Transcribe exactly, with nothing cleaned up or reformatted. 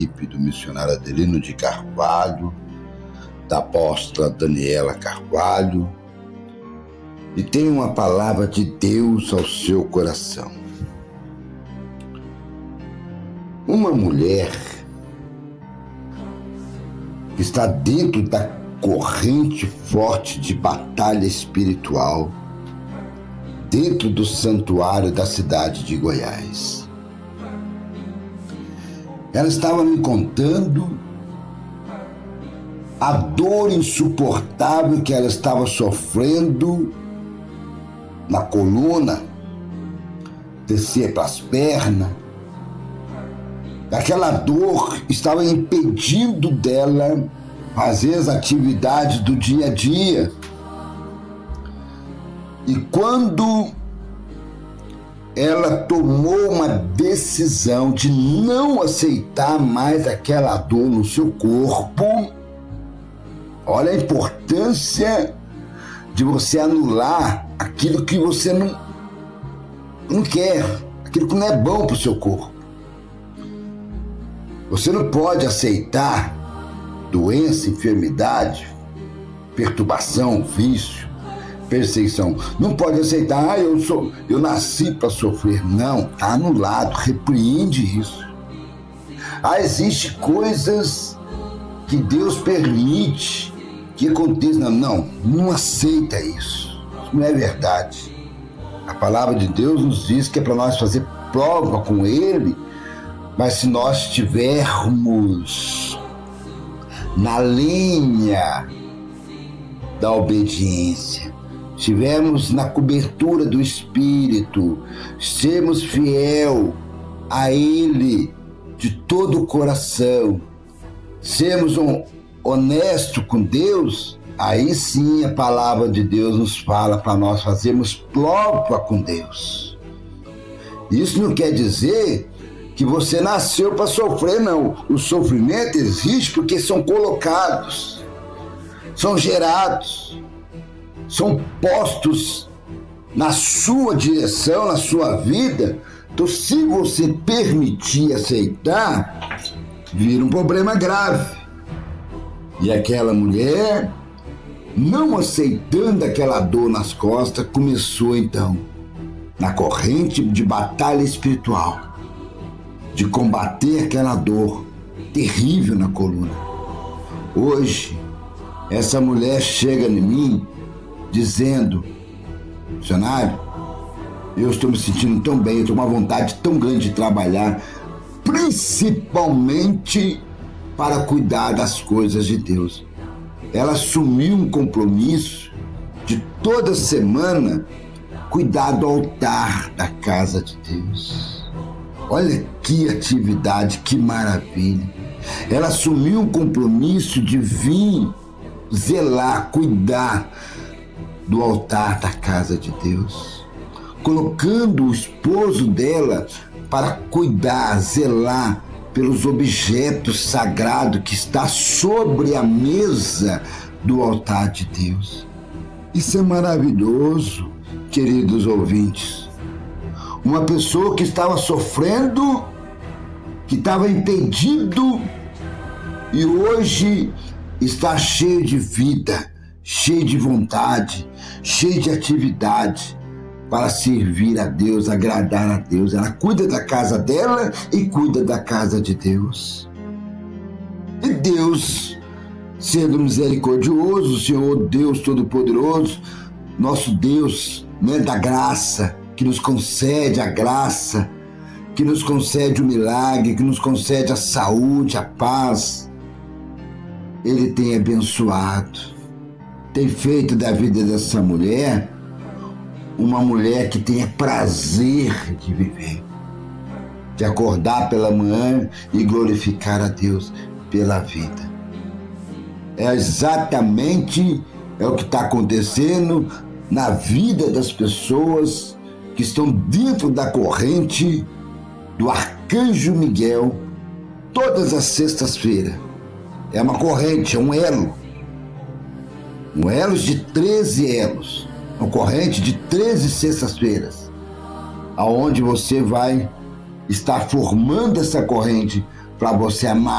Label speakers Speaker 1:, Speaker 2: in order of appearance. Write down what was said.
Speaker 1: do missionário Adelino de Carvalho, da apóstola Daniela Carvalho, e tem uma palavra de Deus ao seu coração. Uma mulher que está dentro da corrente forte de batalha espiritual, dentro do santuário da cidade de Goiás. Ela estava me contando a dor insuportável que ela estava sofrendo na coluna, descer para as pernas. Aquela dor estava impedindo dela fazer as atividades do dia a dia. E quando ela tomou uma decisão de não aceitar mais aquela dor no seu corpo, olha a importância de você anular aquilo que você não, não quer, aquilo que não é bom para o seu corpo. Você não pode aceitar doença, enfermidade, perturbação, vício, perseguição. Não pode aceitar, ah, eu, sou, eu nasci para sofrer. Não, está anulado, repreende isso. Ah, existem coisas que Deus permite que aconteça. Não, não, não aceita isso. Isso não é verdade. A palavra de Deus nos diz que é para nós fazer prova com Ele, mas se nós estivermos na linha da obediência, estivermos na cobertura do Espírito, sermos fiel a Ele de todo o coração, sermos um honesto com Deus, aí sim a palavra de Deus nos fala para nós fazermos prova com Deus. Isso não quer dizer que você nasceu para sofrer, não. O sofrimento existe porque são colocados, são gerados, são postos na sua direção, na sua vida. Então, se você permitir aceitar, vira um problema grave. E aquela mulher, não aceitando aquela dor nas costas, começou então na corrente de batalha espiritual, de combater aquela dor terrível na coluna. Hoje, essa mulher chega em mim dizendo: missionário, eu estou me sentindo tão bem, eu estou com uma vontade tão grande de trabalhar, principalmente para cuidar das coisas de Deus. Ela assumiu um compromisso de toda semana cuidar do altar da casa de Deus. Olha que atividade, que maravilha. Ela assumiu um compromisso de vir zelar, cuidar do altar da casa de Deus, colocando o esposo dela para cuidar, zelar pelos objetos sagrados que está sobre a mesa do altar de Deus. Isso é maravilhoso, queridos ouvintes. Uma pessoa que estava sofrendo, que estava impedido, e hoje está cheio de vida, cheio de vontade, cheio de atividade para servir a Deus, agradar a Deus. Ela cuida da casa dela e cuida da casa de Deus. E Deus, sendo misericordioso, o Senhor Deus Todo-Poderoso, nosso Deus, né, da graça, que nos concede a graça, que nos concede o milagre, que nos concede a saúde, a paz. Ele tem abençoado, tem feito da vida dessa mulher uma mulher que tenha prazer de viver, de acordar pela manhã e glorificar a Deus pela vida. É exatamente é o que está acontecendo na vida das pessoas que estão dentro da corrente do Arcanjo Miguel todas as sextas-feiras. É uma corrente, é um elo. Um elo de treze elos. Uma corrente de treze sextas-feiras. Aonde você vai estar formando essa corrente, para você amar